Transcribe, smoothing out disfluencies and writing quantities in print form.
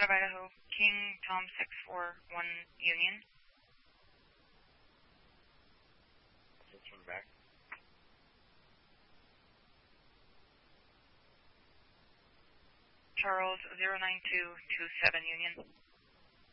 of Idaho, King Tom 641 Union. Let's run back. Charles 09227 Union.